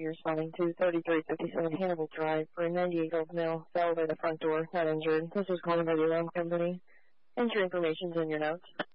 You're responding to 3357 Hannibal Drive for a 98-year-old male fell by the front door, not injured. This was calling by the alarm company. Enter information in your notes.